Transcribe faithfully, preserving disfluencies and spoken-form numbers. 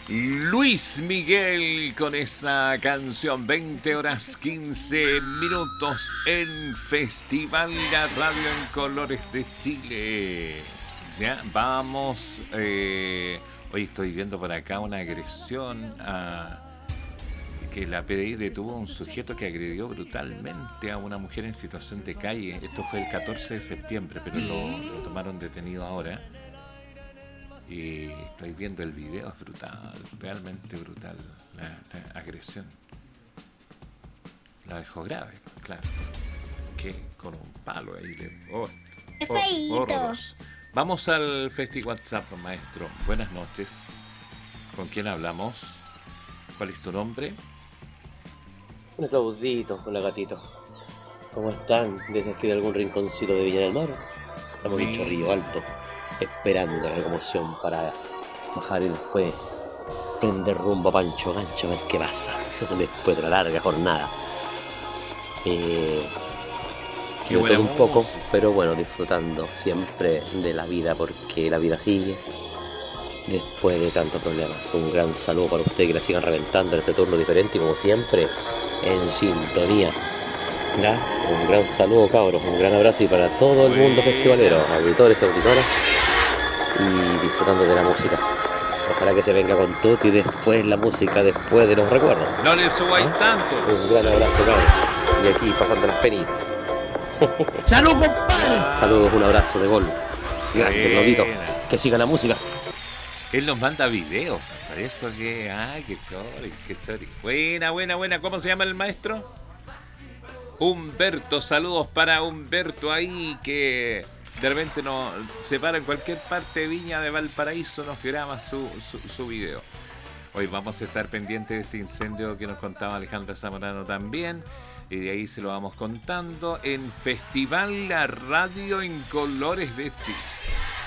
Luis Miguel con esta canción, veinte horas quince minutos en Festival La Radio en Colores de Chile. Ya, vamos. Eh, hoy estoy viendo por acá una agresión a... que la P D I detuvo a un sujeto que agredió brutalmente a una mujer en situación de calle. Esto fue el catorce de septiembre, pero lo, lo tomaron detenido ahora. Y estoy viendo el video, es brutal, realmente brutal la, la agresión. La dejó grave, claro. Que con un palo ahí le... Oh, Es oh, feíto. horroroso. Vamos al Festi WhatsApp, maestro. Buenas noches. ¿Con quién hablamos? ¿Cuál es tu nombre? Un aplaudito, hola gatito. ¿Cómo están? Desde aquí de algún rinconcito de Villa del Mar. Estamos en Chorrillo Alto, esperando la locomoción para bajar y después prender rumbo a Pancho Gancho a ver qué pasa después de la larga jornada. Eh, Qué de buena todo un poco, música. pero bueno, disfrutando siempre de la vida porque la vida sigue después de tantos problemas. Un gran saludo para ustedes que la sigan reventando en este turno diferente y como siempre en sintonía. ¿Ya? Un gran saludo, cabros, un gran abrazo y para todo el mundo festivalero, auditores y auditoras, y disfrutando de la música. Ojalá que se venga con todo y después la música, después de los recuerdos. No le subáis ¿Ah? tanto. Un gran abrazo, cabros, y aquí pasando las penitas. ¡Salud, compadre! Saludos, un abrazo de gol. Grande, Buena. Globito. Que siga la música. Él nos manda videos, por eso que... ¡Ay, qué chori, qué chori! Buena, buena, buena. ¿Cómo se llama el maestro? Humberto, saludos para Humberto ahí que de repente nos se para en cualquier parte de Viña de Valparaíso, nos graba su, su, su video. Hoy vamos a estar pendientes de este incendio que nos contaba Alejandra Zamorano también, y de ahí se lo vamos contando en Festival La Radio en Colores de Chile.